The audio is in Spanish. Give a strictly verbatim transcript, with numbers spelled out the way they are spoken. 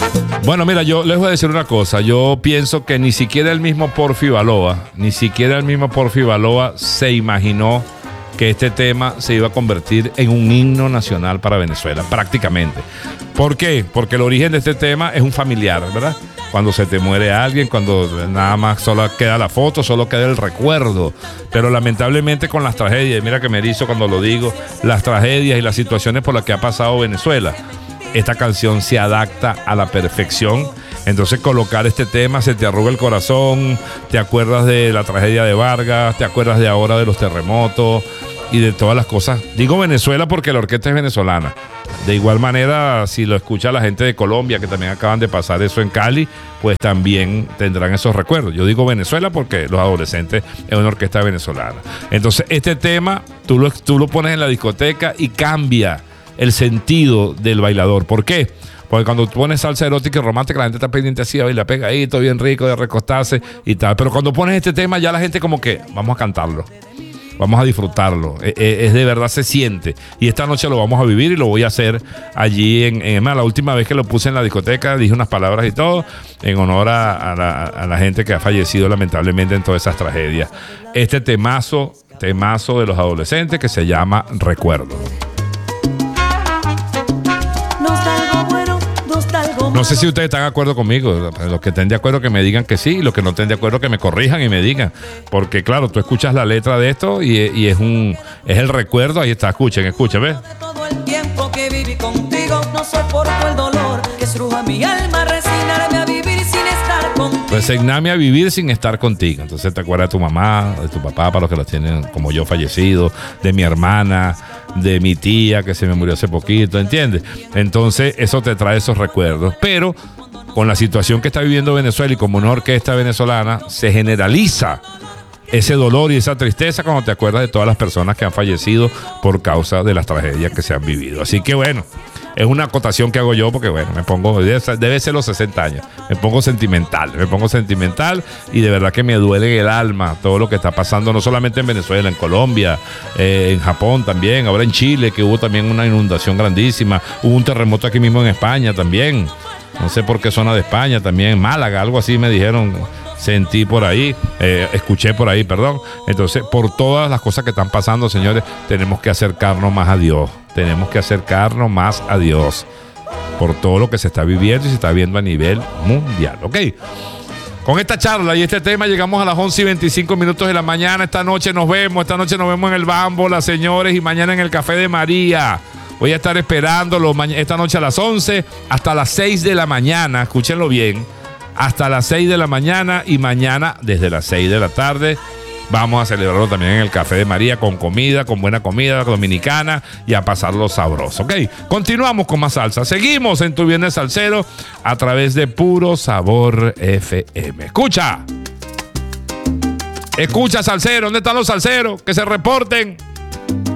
Bueno, mira, yo les voy a decir una cosa. Yo pienso que ni siquiera el mismo Porfi Baloa, ni siquiera el mismo Porfi Baloa se imaginó que este tema se iba a convertir en un himno nacional para Venezuela, prácticamente. ¿Por qué? Porque el origen de este tema es un familiar, ¿verdad? Cuando se te muere alguien, cuando nada más solo queda la foto, solo queda el recuerdo. Pero lamentablemente con las tragedias, mira que me erizo cuando lo digo, las tragedias y las situaciones por las que ha pasado Venezuela, esta canción se adapta a la perfección. Entonces colocar este tema, se te arruga el corazón, te acuerdas de la tragedia de Vargas, te acuerdas de ahora de los terremotos y de todas las cosas. Digo Venezuela porque la orquesta es venezolana. De igual manera, si lo escucha la gente de Colombia, que también acaban de pasar eso en Cali, pues también tendrán esos recuerdos. Yo digo Venezuela porque los adolescentes es una orquesta venezolana. Entonces este tema, tú lo, tú lo pones en la discoteca y cambia el sentido del bailador. ¿Por qué? Porque cuando tú pones salsa erótica y romántica, la gente está pendiente así, a bailar pegadito, bien rico, de recostarse y tal. Pero cuando pones este tema, ya la gente como que, vamos a cantarlo, vamos a disfrutarlo. Es, es de verdad, se siente. Y esta noche lo vamos a vivir y lo voy a hacer allí en, en la última vez que lo puse en la discoteca, dije unas palabras y todo, en honor a, a, la, a la gente que ha fallecido lamentablemente en todas esas tragedias. Este temazo, temazo de los adolescentes que se llama Recuerdo. No sé si ustedes están de acuerdo conmigo. Los que estén de acuerdo que me digan que sí, y los que no estén de acuerdo que me corrijan y me digan. Porque claro, tú escuchas la letra de esto y, y es un es el recuerdo. Ahí está, escuchen, escuchen, ¿ves? Todo el tiempo que viví contigo, no soporto el dolor que estruja mi alma, resignarme a vivir sin estar contigo. Resignarme a vivir sin estar contigo. Entonces te acuerdas de tu mamá, de tu papá, para los que los tienen como yo fallecido, de mi hermana, de mi tía que se me murió hace poquito, ¿entiendes? Entonces eso te trae esos recuerdos. Pero con la situación que está viviendo Venezuela y como una orquesta venezolana, se generaliza ese dolor y esa tristeza cuando te acuerdas de todas las personas que han fallecido por causa de las tragedias que se han vivido. Así que bueno, es una acotación que hago yo porque bueno, me pongo, debe ser los sesenta años, me pongo sentimental, me pongo sentimental y de verdad que me duele en el alma todo lo que está pasando, no solamente en Venezuela, en Colombia, eh, en Japón también, ahora en Chile, que hubo también una inundación grandísima, hubo un terremoto aquí mismo en España también, no sé por qué zona de España también, en Málaga, algo así me dijeron. Sentí por ahí, eh, escuché por ahí, perdón. Entonces, por todas las cosas que están pasando, señores, tenemos que acercarnos más a Dios. Tenemos que acercarnos más a Dios. Por todo lo que se está viviendo y se está viendo a nivel mundial. ¿Ok? Con esta charla y este tema llegamos a las once y veinticinco minutos de la mañana. Esta noche nos vemos. Esta noche nos vemos en el Bambo, las señores, y mañana en el Café de María. Voy a estar esperándolo esta noche a las once hasta las seis de la mañana. Escúchenlo bien. Hasta las seis de la mañana y mañana desde las seis de la tarde vamos a celebrarlo también en el Café de María con comida, con buena comida dominicana y a pasarlo sabroso, ¿ok? Continuamos con más salsa. Seguimos en Tu Viernes Salsero a través de Puro Sabor F M. ¡Escucha! Escucha, salsero. ¿Dónde están los salseros? Que se reporten.